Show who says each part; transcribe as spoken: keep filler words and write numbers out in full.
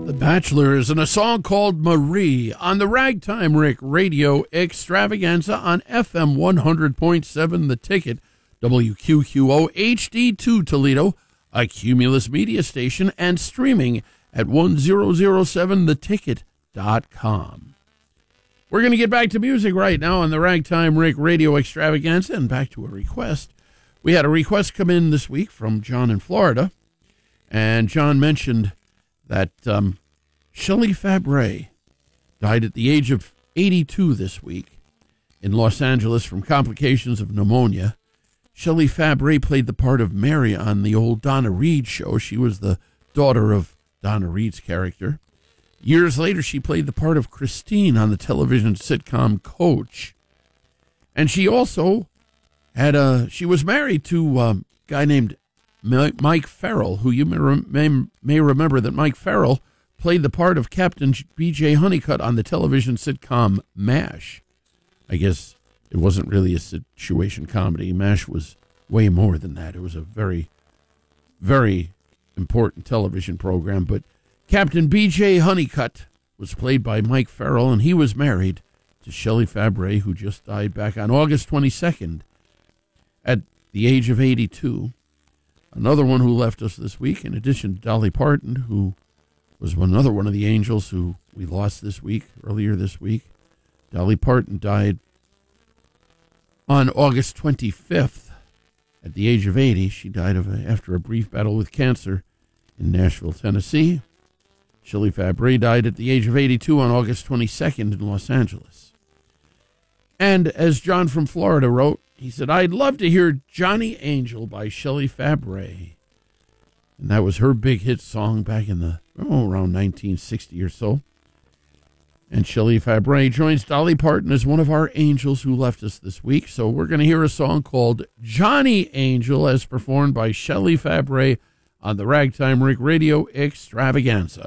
Speaker 1: The Bachelors and a song called Marie on the Ragtime Rick Radio Extravaganza on F M one hundred point seven The Ticket, W Q Q O H D two Toledo, a Cumulus media station, and streaming at ten oh seven the ticket dot com. We're going to get back to music right now on the Ragtime Rick Radio Extravaganza, and back to a request. We had a request come in this week from John in Florida, and John mentioned that um, Shelley Fabares died at the age of eighty-two this week in Los Angeles from complications of pneumonia. Shelley Fabares played the part of Mary on the old Donna Reed show. She was the daughter of Donna Reed's character. Years later, she played the part of Christine on the television sitcom Coach. And she also had a, she was married to a guy named Mike Farrell, who you may, may, may remember that Mike Farrell played the part of Captain B J Honeycutt on the television sitcom MASH. I guess it wasn't really a situation comedy. MASH was way more than that. It was a very, very important television program. But Captain B J Honeycutt was played by Mike Farrell, and he was married to Shelley Fabares, who just died back on August twenty-second at the age of eighty-two. Another one who left us this week, in addition to Dolly Parton, who was another one of the angels who we lost this week, earlier this week. Dolly Parton died on August twenty-fifth at the age of eighty. She died of a, after a brief battle with cancer in Nashville, Tennessee. Shelley Fabares died at the age of eighty-two on August twenty-second in Los Angeles. And as John from Florida wrote, he said, I'd love to hear Johnny Angel by Shelley Fabares. And that was her big hit song back in the, oh, around nineteen sixty or so. And Shelley Fabares joins Dolly Parton as one of our angels who left us this week. So we're going to hear a song called Johnny Angel as performed by Shelley Fabares on the Ragtime Rick Radio Extravaganza.